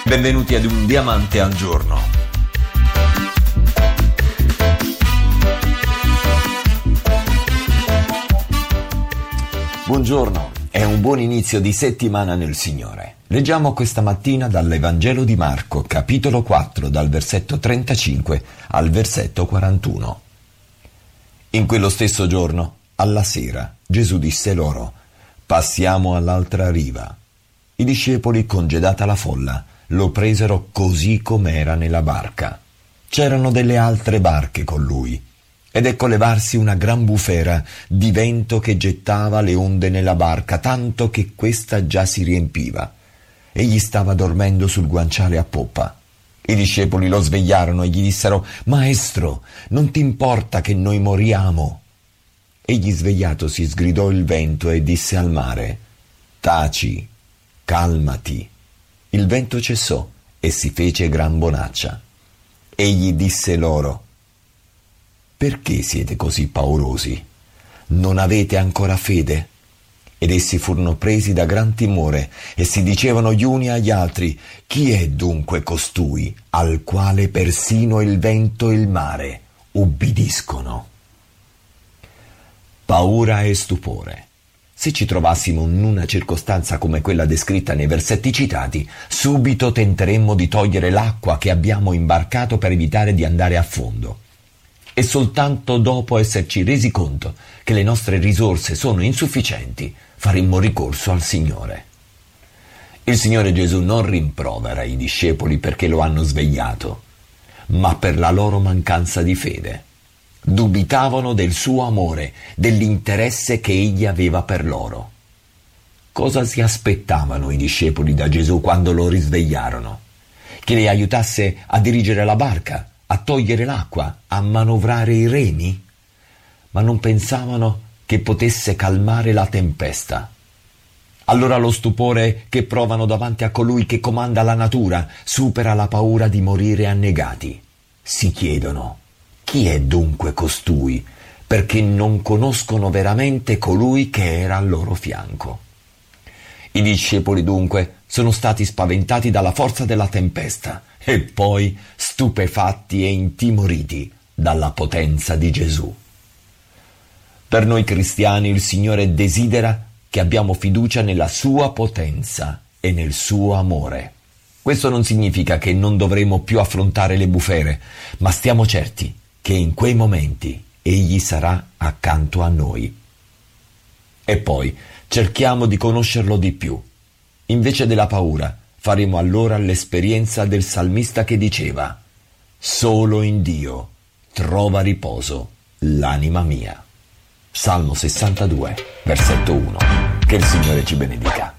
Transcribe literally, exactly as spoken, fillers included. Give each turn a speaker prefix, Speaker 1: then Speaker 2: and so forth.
Speaker 1: Benvenuti ad Un Diamante al Giorno. Buongiorno, è un buon inizio di settimana nel Signore. Leggiamo questa mattina dall'Evangelo di Marco, capitolo quattro, dal versetto trentacinque al versetto quarantuno. In quello stesso giorno, alla sera, Gesù disse loro: «Passiamo all'altra riva». I discepoli, congedata la folla, lo presero così com'era nella barca. C'erano delle altre barche con lui, ed ecco levarsi una gran bufera di vento che gettava le onde nella barca, tanto che questa già si riempiva. Egli stava dormendo sul guanciale a poppa. I discepoli lo svegliarono e gli dissero: «Maestro, non ti importa che noi moriamo?» Egli, svegliatosi, sgridò il vento e disse al mare: «Taci, calmati». Il vento cessò e si fece gran bonaccia. Egli disse loro: «Perché siete così paurosi? Non avete ancora fede?» Ed essi furono presi da gran timore e si dicevano gli uni agli altri: «Chi è dunque costui, al quale persino il vento e il mare ubbidiscono?» Paura e stupore. Se ci trovassimo in una circostanza come quella descritta nei versetti citati, subito tenteremmo di togliere l'acqua che abbiamo imbarcato per evitare di andare a fondo. E soltanto dopo esserci resi conto che le nostre risorse sono insufficienti, faremmo ricorso al Signore. Il Signore Gesù non rimprovera i discepoli perché lo hanno svegliato, ma per la loro mancanza di fede. Dubitavano del suo amore, dell'interesse che egli aveva per loro. Cosa si aspettavano i discepoli da Gesù quando lo risvegliarono? Che li aiutasse a dirigere la barca, a togliere l'acqua, a manovrare i remi? Ma non pensavano che potesse calmare la tempesta. Allora lo stupore che provano davanti a colui che comanda la natura supera la paura di morire annegati. Si chiedono: «Chi è dunque costui?» Perché non conoscono veramente colui che era al loro fianco. I discepoli dunque sono stati spaventati dalla forza della tempesta e poi stupefatti e intimoriti dalla potenza di Gesù. Per noi cristiani il Signore desidera che abbiamo fiducia nella sua potenza e nel suo amore. Questo non significa che non dovremo più affrontare le bufere, ma stiamo certi che in quei momenti Egli sarà accanto a noi. E poi cerchiamo di conoscerlo di più. Invece della paura, faremo allora l'esperienza del salmista che diceva: «Solo in Dio trova riposo l'anima mia». Salmo sessantadue, versetto uno. Che il Signore ci benedica.